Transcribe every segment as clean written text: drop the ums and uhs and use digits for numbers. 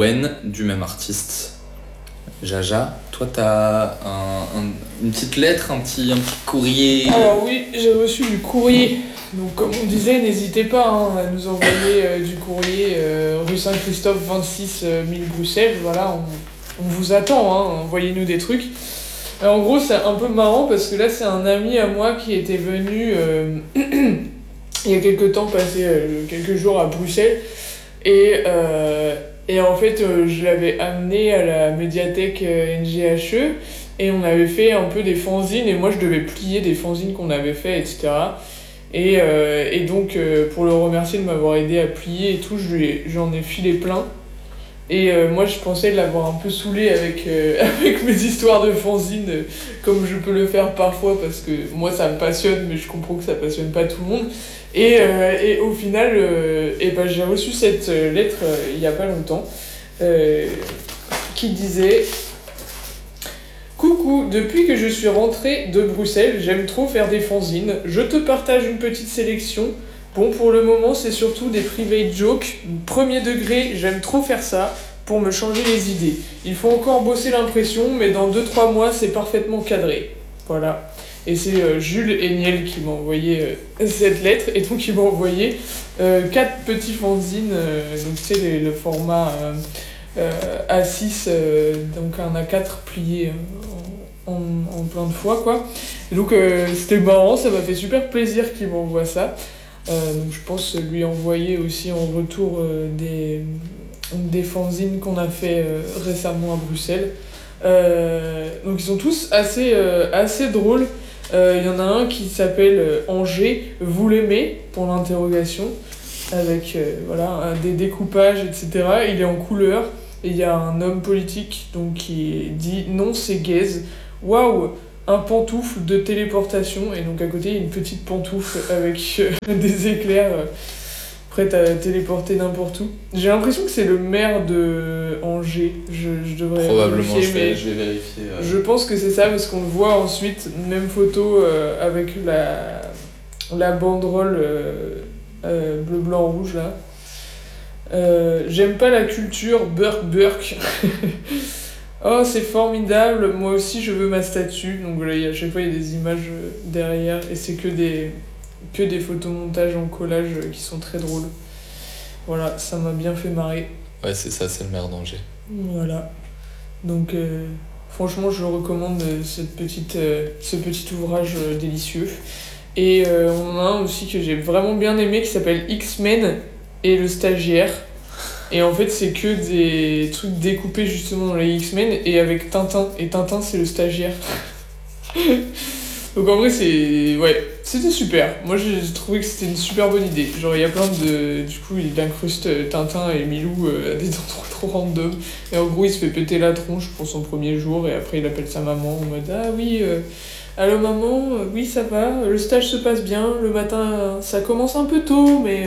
Wen, du même artiste. Jaja, toi t'as une petite lettre, un petit courrier. Alors oui, j'ai reçu du courrier. Donc comme on disait, n'hésitez pas à nous envoyer du courrier rue Saint-Christophe 26 000 Bruxelles. Voilà, on vous attend, envoyez-nous des trucs. En gros, c'est un peu marrant parce que là, c'est un ami à moi qui était venu il y a quelques temps, passer quelques jours à Bruxelles. Et en fait, je l'avais amené à la médiathèque NGHE et on avait fait un peu des fanzines et moi, je devais plier des fanzines qu'on avait fait, etc. Et donc, pour le remercier de m'avoir aidé à plier et tout, j'en ai filé plein. Et moi, je pensais l'avoir un peu saoulé avec mes histoires de fanzine, comme je peux le faire parfois, parce que moi, ça me passionne, mais je comprends que ça passionne pas tout le monde. Et au final, j'ai reçu cette lettre il y a pas longtemps, qui disait... Coucou, depuis que je suis rentrée de Bruxelles, j'aime trop faire des fanzines. Je te partage une petite sélection. Bon, pour le moment, c'est surtout des private jokes. Premier degré, j'aime trop faire ça pour me changer les idées. Il faut encore bosser l'impression, mais dans 2-3 mois, c'est parfaitement cadré. Voilà. Et c'est Jules Eniel qui m'a envoyé cette lettre. Et donc, il m'a envoyé 4 petits fanzines. Donc, c'est le format A6, donc un A4 plié en plein de fois, quoi. Et donc, c'était marrant, ça m'a fait super plaisir qu'il m'envoie ça. Donc je pense lui envoyer aussi en retour des fanzines qu'on a fait récemment à Bruxelles. Donc ils sont tous assez drôles. Il y en a un qui s'appelle Angers, vous l'aimez, pour l'interrogation, avec des découpages, etc. Il est en couleur et il y a un homme politique donc, qui dit non, c'est gaze. Waouh! Un pantoufle de téléportation, et donc à côté il y a une petite pantoufle avec des éclairs prête à téléporter n'importe où. J'ai l'impression que c'est le maire de Angers, je devrais probablement vérifier, mais je vais vérifier. je pense que c'est ça parce qu'on le voit ensuite, même photo avec la banderole bleu, blanc, rouge là. J'aime pas la culture, Burk. Oh, c'est formidable, moi aussi je veux ma statue. Donc voilà, à chaque fois il y a des images derrière et c'est que des photomontages en collage qui sont très drôles. Voilà, ça m'a bien fait marrer. Ouais, c'est ça, c'est le maire d'Angers. Voilà. Donc franchement, je recommande ce petit ouvrage délicieux. Et on en a un aussi que j'ai vraiment bien aimé qui s'appelle X-Men et le stagiaire. Et en fait, c'est que des trucs découpés justement dans les X-Men et avec Tintin. Et Tintin, c'est le stagiaire. Donc en vrai, c'était super. Moi, j'ai trouvé que c'était une super bonne idée. Genre, il y a plein de... Du coup, il incruste Tintin et Milou à des endroits trop random. Et en gros, il se fait péter la tronche pour son premier jour. Et après, il appelle sa maman en mode « Ah oui, allô maman, oui, ça va. Le stage se passe bien. Le matin, ça commence un peu tôt, mais...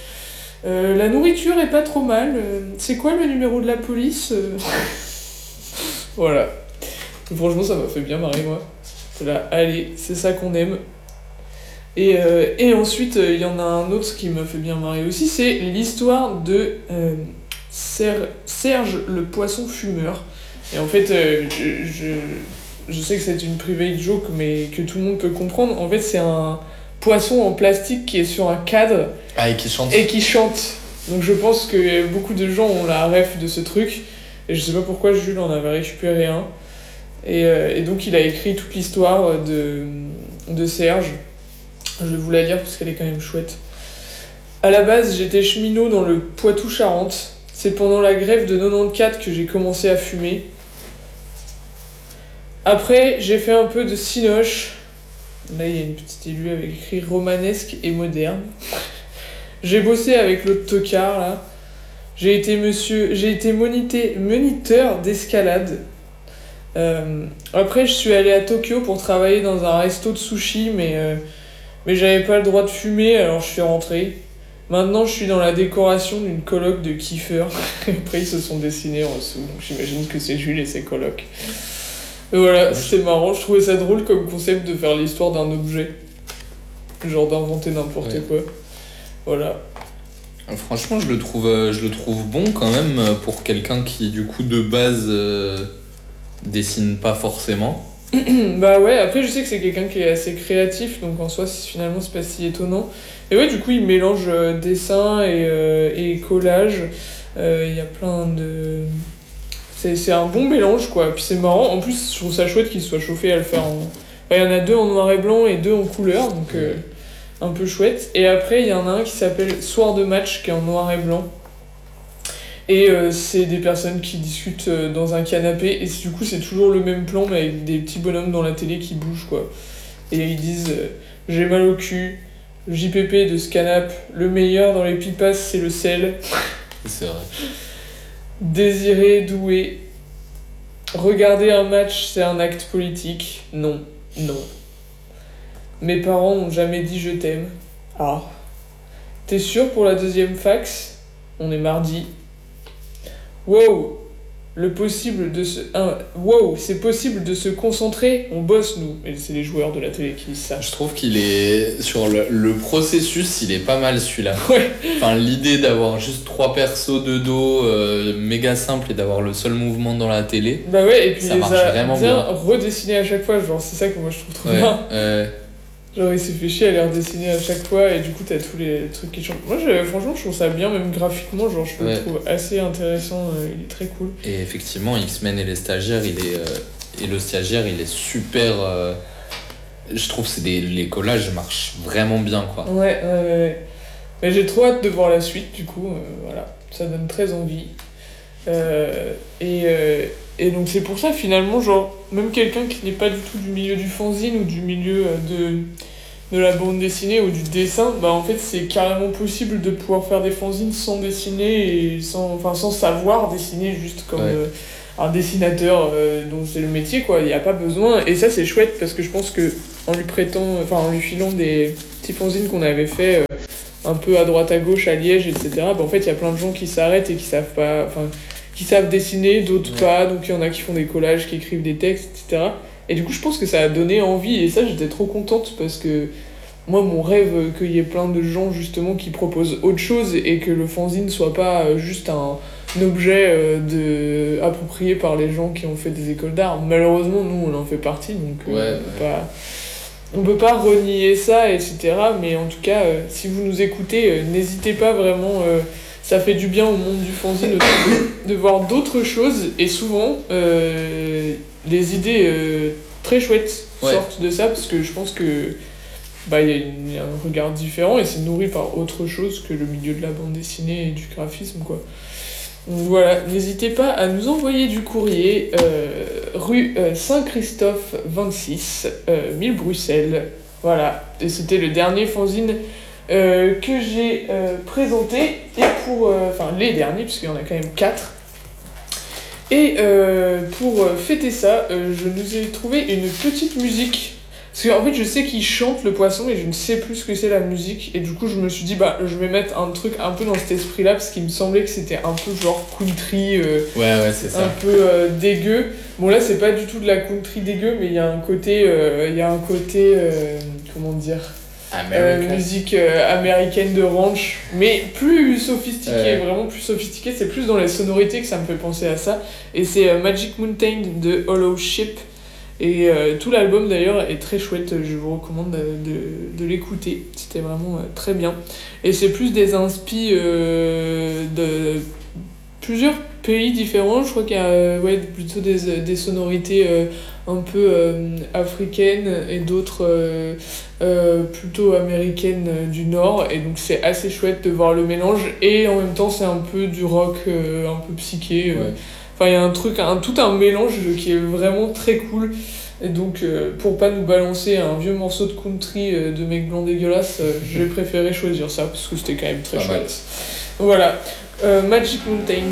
la nourriture est pas trop mal. C'est quoi le numéro de la police ? Voilà. Franchement, ça m'a fait bien marrer, moi. Là, allez, c'est ça qu'on aime. Et ensuite, il y en a un autre qui m'a fait bien marrer aussi, c'est l'histoire de Serge le poisson fumeur. Et en fait, je sais que c'est une private joke, mais que tout le monde peut comprendre. En fait, c'est un poisson en plastique qui est sur un cadre. Ah, et qui chante. Et qui chante. Donc je pense que beaucoup de gens ont la ref de ce truc. Et je sais pas pourquoi Jules en avait récupéré un. Et donc il a écrit toute l'histoire de Serge. Je vais vous la lire parce qu'elle est quand même chouette. À la base, j'étais cheminot dans le Poitou-Charentes. C'est pendant la grève de 94 que j'ai commencé à fumer. Après, j'ai fait un peu de cinoche. Là, il y a une petite élue avec écrit romanesque et moderne. J'ai bossé avec l'autre tocard, là. J'ai été moniteur d'escalade. Après, je suis allé à Tokyo pour travailler dans un resto de sushi, mais j'avais pas le droit de fumer, alors je suis rentré. Maintenant, je suis dans la décoration d'une coloc de kiffeurs. Après, ils se sont dessinés en dessous, donc j'imagine que c'est Jules et ses colocs. Et voilà, c'était marrant, je trouvais ça drôle comme concept de faire l'histoire d'un objet. Genre d'inventer n'importe quoi. Voilà. Franchement, je le trouve bon quand même pour quelqu'un qui, du coup, de base, dessine pas forcément. Bah ouais, après je sais que c'est quelqu'un qui est assez créatif, donc en soi finalement c'est pas si étonnant. Et ouais, du coup il mélange dessin et collage. Il y a plein de... C'est un bon mélange quoi, puis c'est marrant. En plus je trouve ça chouette qu'il soit chauffé à le faire en... Enfin, il y en a 2 en noir et blanc et 2 en couleur, donc un peu chouette. Et après il y en a un qui s'appelle Soir de match, qui est en noir et blanc. Et c'est des personnes qui discutent dans un canapé, et du coup c'est toujours le même plan, mais avec des petits bonhommes dans la télé qui bougent, quoi. Et ils disent j'ai mal au cul, JPP de ce canap', le meilleur dans les pipas c'est le sel. C'est vrai. Désiré, doué. Regarder un match c'est un acte politique. Non, non. Mes parents n'ont jamais dit je t'aime. Ah. T'es sûr pour la 2e fax? On est mardi. Wow, wow, c'est possible de se concentrer, on bosse nous. Et c'est les joueurs de la télé qui disent ça. Je trouve qu'il est sur le processus, il est pas mal celui-là. Ouais. Enfin, l'idée d'avoir juste 3 persos de dos méga simple et d'avoir le seul mouvement dans la télé. Bah ouais, et puis ça il marche les a vraiment bien bien redessinés à chaque fois, genre c'est ça que moi je trouve trop bien. Genre il s'est fait chier à les redessiner à chaque fois et du coup t'as tous les trucs qui changent. Moi franchement je trouve ça bien, même graphiquement, genre je le trouve assez intéressant, il est très cool. Et effectivement X-Men et les stagiaires, et le stagiaire il est super... je trouve que les collages marchent vraiment bien quoi. Ouais. Mais j'ai trop hâte de voir la suite du coup, voilà, ça donne très envie. Et donc c'est pour ça finalement, genre, même quelqu'un qui n'est pas du tout du milieu du fanzine ou du milieu de la bande dessinée ou du dessin, bah en fait c'est carrément possible de pouvoir faire des fanzines sans dessiner et sans savoir dessiner, juste comme un dessinateur dont c'est le métier quoi, il n'y a pas besoin. Et ça c'est chouette parce que je pense que en lui filant des petits fanzines qu'on avait fait un peu à droite à gauche à Liège, etc., bah en fait il y a plein de gens qui s'arrêtent et qui savent pas, qui savent dessiner, d'autres pas, donc il y en a qui font des collages, qui écrivent des textes, etc. Et du coup, je pense que ça a donné envie, et ça, j'étais trop contente, parce que moi, mon rêve, qu'il y ait plein de gens, justement, qui proposent autre chose, et que le fanzine soit pas juste un objet approprié par les gens qui ont fait des écoles d'art. Malheureusement, nous, on en fait partie, donc on peut pas renier ça, etc. Mais en tout cas, si vous nous écoutez, n'hésitez pas vraiment... ça fait du bien au monde du fanzine de voir d'autres choses, et souvent les idées très chouettes sortent de ça, parce que je pense que y a un regard différent et c'est nourri par autre chose que le milieu de la bande dessinée et du graphisme quoi. Donc voilà, n'hésitez pas à nous envoyer du courrier, rue Saint-Christophe 26, 1000 Bruxelles. Voilà, et c'était le dernier fanzine que j'ai présenté, et les derniers, parce qu'il y en a quand même 4. Et pour fêter ça, je nous ai trouvé une petite musique. Parce qu'en fait, je sais qu'il chante le poisson, mais je ne sais plus ce que c'est la musique. Et du coup, je me suis dit, je vais mettre un truc un peu dans cet esprit-là, parce qu'il me semblait que c'était un peu genre country, c'est ça. un peu dégueu. Bon, là, c'est pas du tout de la country dégueu, mais il y a un côté, comment dire, musique américaine de ranch, mais plus sophistiquée, vraiment plus sophistiquée. C'est plus dans les sonorités que ça me fait penser à ça. Et c'est Magic Mountain de Hollow Ship. Et tout l'album d'ailleurs est très chouette, je vous recommande de l'écouter, c'était vraiment très bien. Et c'est plus des inspi de plusieurs pays différents, je crois qu'il y a plutôt des sonorités un peu africaines et d'autres plutôt américaines du Nord, et donc c'est assez chouette de voir le mélange, et en même temps c'est un peu du rock un peu psyché. Enfin, il y a tout un mélange qui est vraiment très cool. Et donc, pour pas nous balancer un vieux morceau de country de mec blanc dégueulasse, j'ai préféré choisir ça, parce que c'était quand même très chouette. Voilà, Magic Mountain.